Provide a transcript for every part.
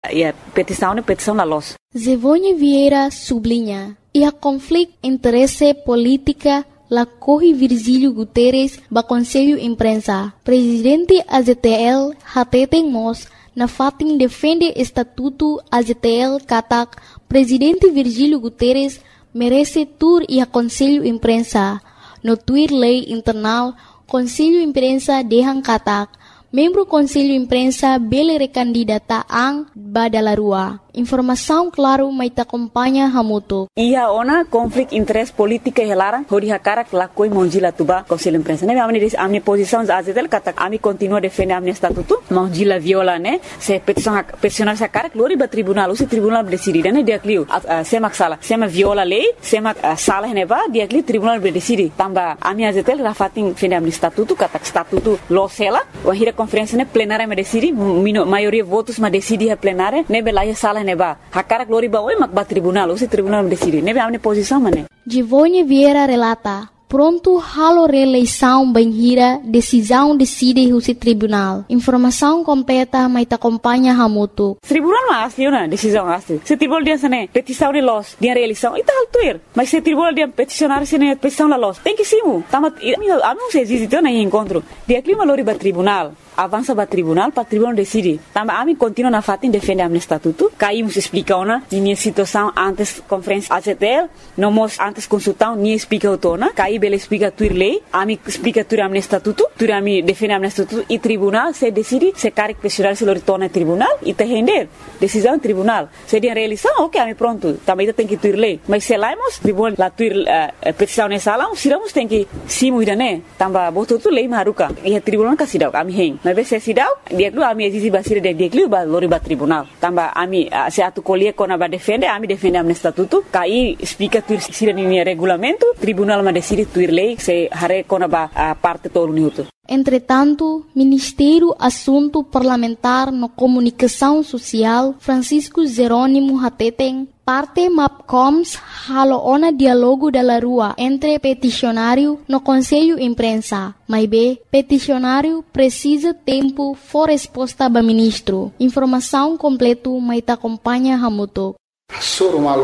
a petição da LOS. Zevonha Vieira sublinha, e a conflito interesse política la corre Virgílio Guterres ba Conselho Imprensa. Presidente AZTL Hateten Mos na fatin defende Estatuto AZTL katak Presidente Virgílio Guterres merece tur e a Conselho Imprensa. No tweet lei internal Conselho Imprensa dehan katak membro Conselho Imprensa bele recandidata ang Badalarua. Informação claro mai ta acompanha hamuto. Ia ona conflict interest politika helara hori hakara lakoi monjila tuba Conselho Imprensa. Ne amni posição azetel kata ami continua defender amni estatuto monjila viola ne se peticionar sa cara glori ba tribunal usi tribunal decide ne dia clio semak sala sema viola lei semak sala neva dia clio tribunal decide tamba ami azetel rafatin defender amni estatuto kata estatuto losela o hira conferência ne plenária me decide maioria votos ma decide a plenária ne belaya sala neba hakara glori ba oi mak ba tribunal usi tribunal decide ne amni posição mane Givonha Vieira relata pronto halo reeleição banhira decisão decide o tribunal. Informação completa mai ta acompanha hamuto. Tribunal mas na decisão asli. Se tribunal dia sene petição de los dia reeleição ita altuir. Mas se tribunal dia peticionar sene petição la los tem que simu. Tamat amigo se existe na encontro. Dia clima lori ba tribunal. Avança para tribunal decide. Tamba ami continua na fatin defende am estatuto. Caímos explica ona minha situação antes conferência AZTL, não mos antes consultão nem explica otona. Caí bele explica tuir lei, ami explica tuir am estatuto, tuir ami defende am estatuto e tribunal se decide se carre questionar se retorna tribunal e te render decisão tribunal. Se dia realização, ok, ami pronto. Também tem que tuir lei. Mas se laimos tribunal la tuir petição nessa sala, siramos tem que simu idane. Tamba boto tu lei maruka. E tribunal kasidau ami hen. Mas se sidau dia dulu ami existe basira dia clio ba lori ba tribunal tamba ami se atu colher kona ba defende ami defende am estatuto kai explica tu sira ni regulamento tribunal ma decide tu lei se hare kona ba parte todo minuto. Entretanto, Ministério Assunto Parlamentar no Comunicação Social Francisco Jerônimo Hateten parte MAPCOMS haloona diálogo da rua entre peticionário no Conselho Imprensa. Mas peticionário precisa tempo for resposta do ministro. Informação completo mas ta acompanha hamuto. Sorumal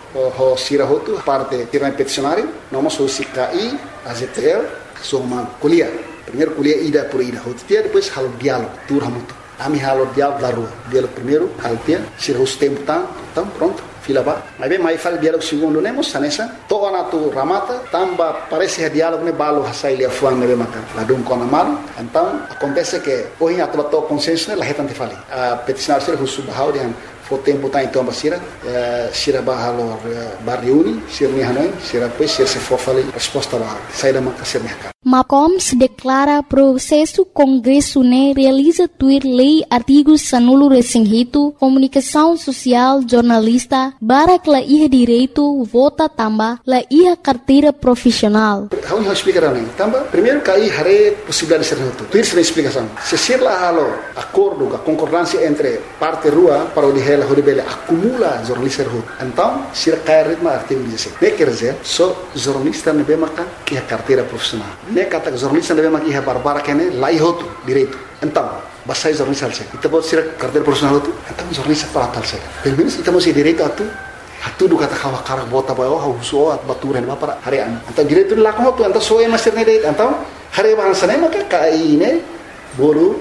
ho sirahotu parte tiran peticionário, nós somos CKI, AZTL, sorumal kuliah. Primeiro kuliah ida por ida, hotia depois halo diálogo, tur hamuto. Ami halo diálogo da rua. Diálogo primeiro, haltia, sirahus tempo então pronto. Fila ba, mas bem mais fala diálogo segundo nemos sanesa. Toa na tu ramata, tamba parece diálogo ne balo hasai lia fuang nebe makan. Ladum kona malu. Então acontece que hoje atual to consenso ne lahetan te fali. A peticionar ser husu bahau dian fo tempo tá então basira, sira bahalo barriuni, sira ni hanoi, sira depois sira se for fali resposta ba sai da maka sira mercado. MAPCOMS declara processo Congresso ne realiza tuir lei artigos sanulo resinghito, comunicação social, jornalista, barak la iha direito, vota tamba, la iha carteira profissional. Hau não explicar nem. Tamba, primeiro cai hare possibilidade de ser reto. Tuir sem explicação. Se ser lá halo acordo, a concordância entre parte rua para o dihela horibele acumula jornalista reto. Então, se cai ritmo artigo 16. Ne quer dizer, só jornalista ne bemaka iha carteira profissional. Ne kata jornalista ne bemaka iha barbara kene la ihoto direito. Então, basai jornalista alse. Kita buat sira carteira profissional itu, então jornalista para alse. Pelo menos kita masih direito atu. Hatu do kata kawa karak bota bayo huso at baturan ba para harian. Então direito la ko tu então soe master ne deit. Então hari bahasa ne maka kai ne bolu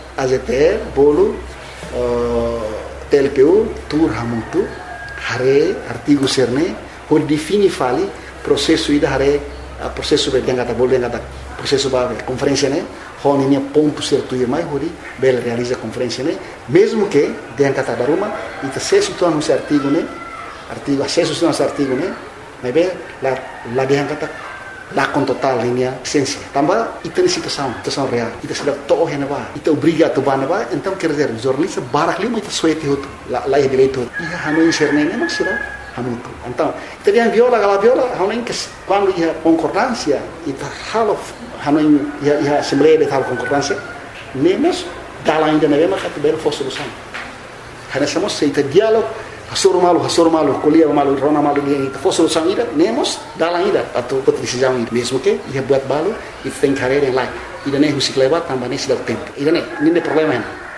AZT bolu TLPU tur hamutu hari artigo serne ho defini fali processo ida hari processo be yang kata bolu yang kata processo ba conferência ne hon ini ponto certo ir mai hori bel realiza conferência ne mesmo que yang kata daruma ita se situ anu artigo ne artigo acesso ao nosso artigo né mas bem lá dia kata lá com total linha essência também ita situação real ita sudah toh yang ba ita obriga tu ba ba então quer dizer jornalista barak lima ita suete hotu lá é direito ia hanu inserne né mas será hanu então ita dia viola hanu que quando ia concordância ita halo hanu ia assembleia de tal concordância nemos dalam ainda na maka tiber for solução hana somos ita diálogo Hasur malu, kuliah malu, rona malu dia itu. For solução ida, nemos dalam ida atau decisão ida. Mesmo que ia buat balu, itu tem carreira yang lain. Ida ne husik lewat tambah ne sudah tempo. Ida ne, ini problema.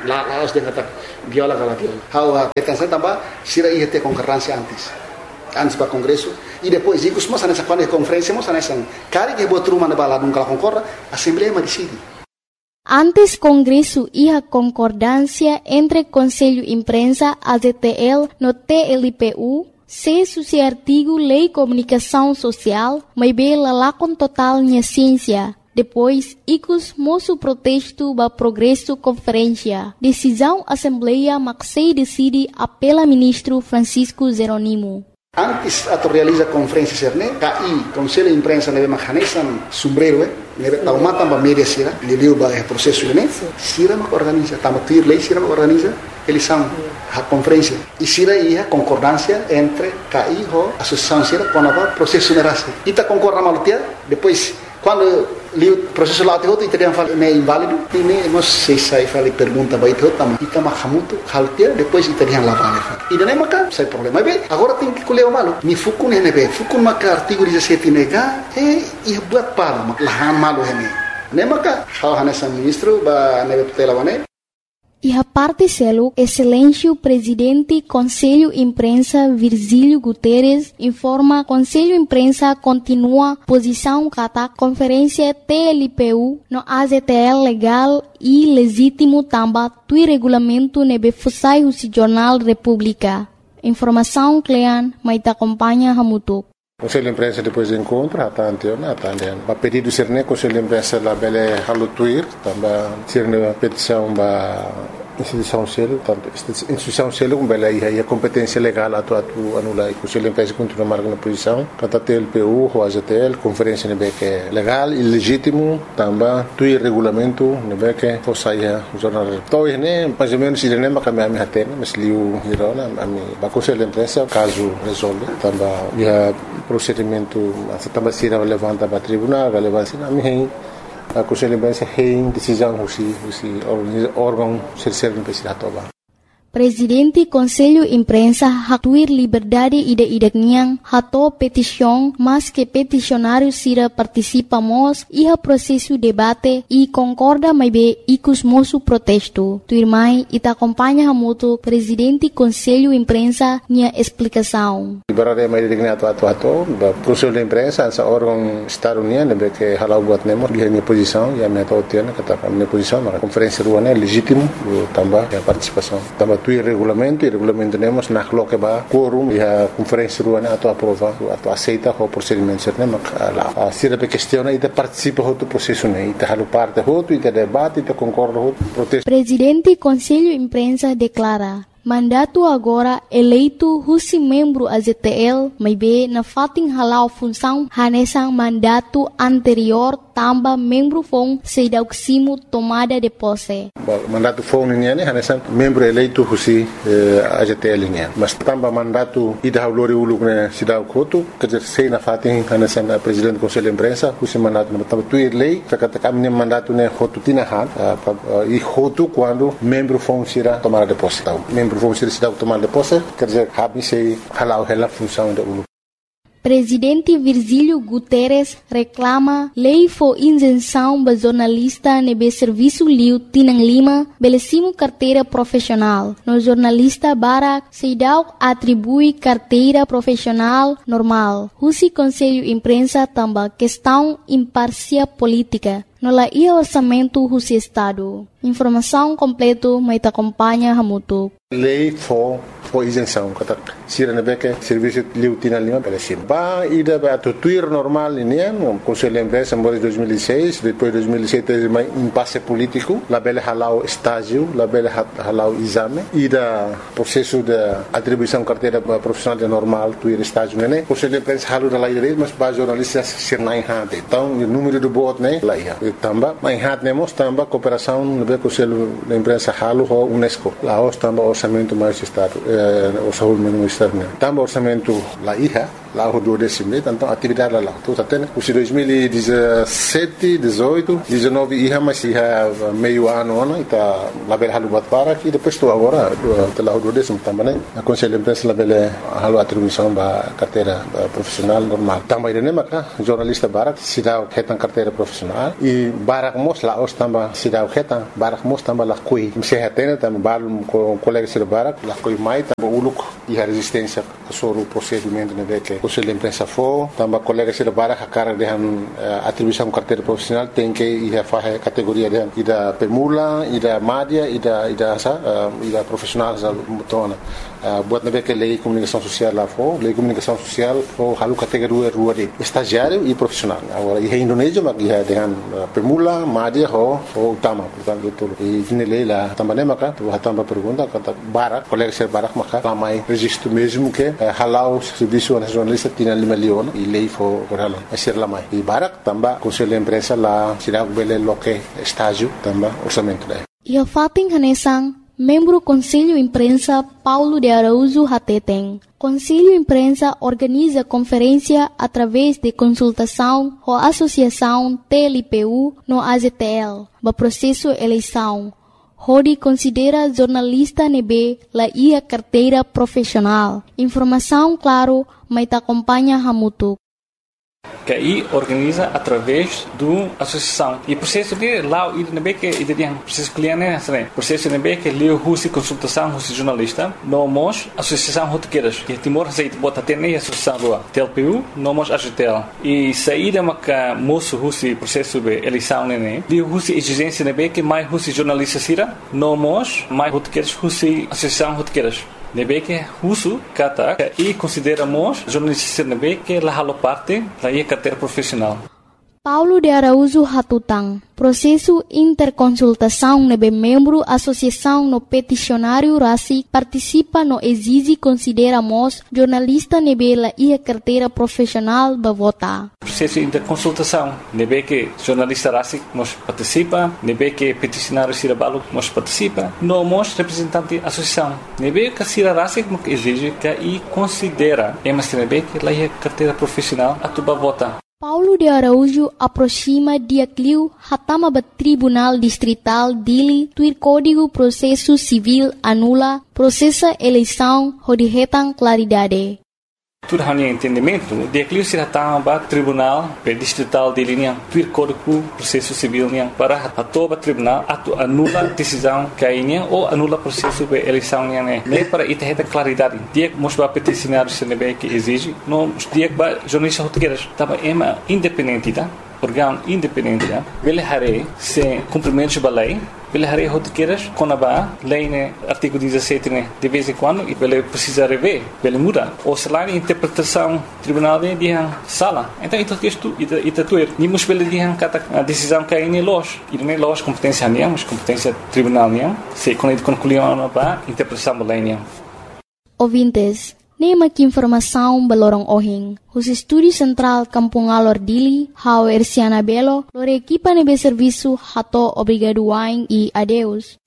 Laos dia kata viola kala viola. How petansa tambah sira ia ter concorrência antes para congresso e depois isso mas nessa quando conferência mas nessa cari que botou uma na bala nunca concorra assembleia mas decide. Antes Congresso e a concordância entre Conselho Imprensa, AZTL, no TLPU, se suci artigo Lei Comunicação Social, mas bem lá com total minha ciência. Depois, icos moço protesto ba progresso conferência. Decisão Assembleia Maxei decide apela ministro Francisco Jeronimo. Antes ato realiza conferência cerne, KI, Conselho de Imprensa neve mahanesan sombrero, neve taumata ba media sira, liliu ba processo ne, sira ma organiza, tama tuir lei sira ma organiza, eleição a conferência. E sira ia concordância entre KI e a associação sira com a processo nerase. Ita concorda malutia, depois quando o processo lá tem italiano fala é inválido e nem nós sei fala pergunta vai ter também e tama hamuto haltia depois italiano lá vale e não é maca sai problema bem agora tem que colher o malo ni fukun é nebe fukun maca artigo 17 nega e buat para lahan malo é nem maca hal hanesa ministro ba nebe tutela wane. E a parte selo, excelência presidente Conselho Imprensa Virgílio Guterres informa Conselho Imprensa continua posição kata conferência TLPU no AZTL legal e legítimo tamba tui regulamento nebe fusai o Jornal República. Informação Clean, mas te acompanha Hamutuk. Conselho de Imprensa depois do encontro, a pedido de ser Conselho de Imprensa la bele halutuir, também ser a petição da instituição selo, tanto instituição selo como bele aí a competência legal atu anula e Conselho de Imprensa continua marcando posição, kata TLPU, o AZTL, conferência nebe que é legal e legítimo, também tuir regulamento nebe que fosse aí o jornal. Então né, mais ou menos ele nem macam a minha tena, mas liu hirona a mim, ba Conselho de Imprensa caso resolve, também ia procedimento também se levanta para tribunal, levanta na minha a Conselho de Imprensa tem decisão o órgão serve para se atobar. Presidente Conselho Imprensa hatuir liberdade ida-idakniang hato petição, mas que peticionário sira participamos e a processo debate e concorda mais bem icos moço protesto. Tuirmai ita acompanha hamuto Presidente Conselho Imprensa nia explicação. Liberdade mais digna atu Conselho de Imprensa essa órgão estado-uniano que halau buat nemo dia minha posição e a minha tautiana kata minha posição na conferência ruana é legítimo também a participação também tu regulamento temos na que ba quorum e a conferência ruana atu aprova atu aceita o procedimento certo mak lá se a questiona e participa do processo né e halu parte e debate e concorda protesto. Presidente Conselho Imprensa declara mandato agora eleito husi membro AZTL, mas bem na fatin halau função hanesang mandato anterior tamba membro fong sedauksimo tomada de posse. Mandato fong niya hanesang membro eleito husi AZTL niya. Mas tamba mandato ida haulori uluk na sidauk hotu, kajer sei na fatin hanesang presidente Conselho de Imprensa husi mandato na tamba tuir lei, kata kami mandato na hotu tinahan e hotu quando membro fong sira tomada de posse. Vamos ser cidade tomar de posse, quer dizer, se halau ela função da ULU. Presidente Virgílio Guterres reclama lei for isenção ba jornalista nebe serviço liu Tinang Lima belecimo carteira profissional. No jornalista Barak Seidau atribui carteira profissional normal. Husi Conselho Imprensa tamba questão imparcial política. No la ia orçamento husi Estado. Informação completo mas te acompanha Hamutuk. Lei for isenção, kata sira nebeke serviço liu Tinang Lima belecimo. Ba ida ba tuir normal ini o Conselho de Imprensa em 2006, depois 2007 teve mais impasse político, la bele halau estágio, la bele halau exame, ida processo de atribuição carteira profissional de normal, tuir estágio né. Conselho de Imprensa halu da lei mas ba jornalistas ser na hade. Então o número de votos né lá ia. Tamba mas hade nemos tamba cooperação no Conselho de Imprensa halu ho UNESCO. Lá os tamba orçamento mais estado, orçamento externo. Tamba orçamento lá ia lá o 12 então atividade lá tu tá tendo o 2017 18 19 ia mas ia meio ano ita lá bela halu bat para e depois tu agora lá o 12 também a conselho imprensa lá bela halu atribuição ba carteira profissional normal também né maka jornalista barak sidau ketan carteira profissional e barak mos lá os tamba sidau ketan barak mos tamba lá kui sehatena tamba balum com colega sir barak lá kui mai tamba uluk e a resistência sobre o procedimento né que o conselho de imprensa for tamba colega sir barak a cara de atribuição carteira profissional tem que ir a fazer categoria de ida permula ida madia ida profissional za mutona buat nabe que lei comunicação social lá for lei comunicação social for halu categoria rua de estagiário e profissional agora em Indonésia mas ia dengan permula madia ho utama portanto tudo e nele lá também maka tu tamba pergunta kata barak colega ser barak maka ramai registro mesmo que halau serviço nacionalista tinha 5 milhões e lei for halau ser lamai e barak tamba conselho de imprensa lá será bele loque estágio tamba orçamento daí e a fatin hanesang membro Conselho Imprensa Paulo de Araújo Hateteng. Conselho Imprensa organiza conferência através de consultação com a Associação TLPU no AZTL, no processo eleição. Rodi considera jornalista nebe la ia carteira profissional. Informação claro, mas te acompanha hamutuk. Que aí organiza através do associação e processo de lá o IDNB que ideia processo cliente né processo IDNB que leu russo consultação russo jornalista nomos associação rotequeiras que Timor aceita bota ter nem associação do TLPU nomos AGTL e saída maca moço russo processo de eleição né leu russo exigência IDNB que mais russo jornalista sira nomos mais rotequeiras russo associação rotequeiras nebe que russo kata e consideramos jornalista nebe que la halo parte la ia carteira profissional. Paulo de Araújo Hatutang, processo interconsultação nebe membro associação no peticionário RACI participa no exige consideramos jornalista nebe la ia carteira profissional ba vota. Processo interconsultação nebe que jornalista RACI nos participa, nebe que peticionário Sirabalo nos participa, nós representante associação nebe que Sira RACI exige que e considera nebe que la ia carteira profissional atuba vota. Paulo de Araújo aproxima dia cliu hatama ba Tribunal Distrital Dili tuir Código Processo Civil anula processa eleição rodihetan claridade. Tudo hanya entendimento dia cliu se hatama ba Tribunal Distrital Dili niang tuir Código Processo Civil niang para atoba tribunal atu anula decisão kainya ou anula processo de eleição niang né para iterreta claridade dia mosba peticionário CNB que exige no dia ba jornalista rotequeiras tava ema independente tá órgão independente tá ele hare se cumprimentos da lei ele hare rotequeiras com a lei né artigo 17 né de vez em quando e ele precisa rever ele muda ou se lá interpretação tribunal de dia sala então isso texto ita tuer ni mus ele dia kata a decisão que é los e não é los competência minha mas competência tribunal minha se quando concluiu a interpretação da lei minha ouvintes nema que informação balorong ohing. Os estúdios central Kampung Alor Dili, Hau Ersiana Belo, lore equipa nebe serviço hato obrigado wain e adeus.